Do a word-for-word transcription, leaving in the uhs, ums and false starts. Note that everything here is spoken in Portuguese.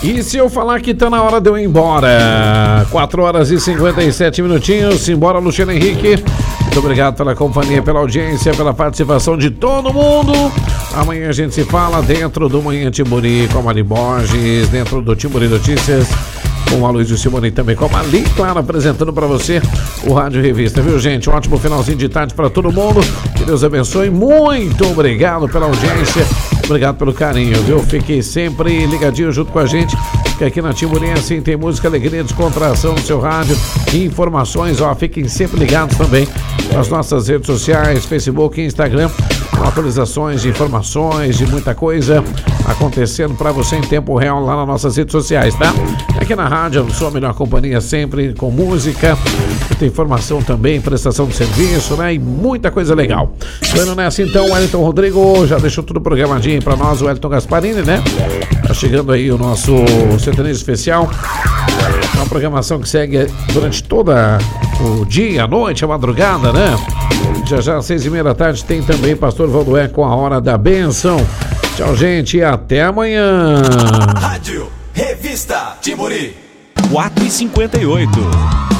E se eu falar que tá na hora de eu ir embora? quatro horas e cinquenta e sete minutinhos. Simbora, Luciano Henrique. Muito obrigado pela companhia, pela audiência, pela participação de todo mundo. Amanhã a gente se fala dentro do Manhã Timburi com a Mari Borges, dentro do Timburi Notícias, com a Luiz Simone e também com a Mali, claro, apresentando para você o Rádio Revista, viu, gente? Um ótimo finalzinho de tarde para todo mundo. Que Deus abençoe. Muito obrigado pela audiência. Obrigado pelo carinho, viu? Fique sempre ligadinho junto com a gente, que aqui na Timburi assim tem música, alegria, descontração no seu rádio e informações, ó, fiquem sempre ligados também nas nossas redes sociais, Facebook e Instagram, com atualizações de informações, de muita coisa acontecendo para você em tempo real lá nas nossas redes sociais, tá? Aqui na rádio, eu sou a melhor companhia sempre, com música, tem informação também, prestação de serviço, né? E muita coisa legal. Tô indo nessa então, o Wellington Rodrigo já deixou tudo programadinho para nós, o Wellington Gasparini, né? Tá chegando aí o nosso sertanejo especial. Uma programação que segue durante toda o dia, a noite, a madrugada, né? Já já às seis e meia da tarde tem também Pastor Valdoé com a Hora da Benção. Tchau, gente, e até amanhã. Rádio Revista Timburi quatro e cinquenta e oito.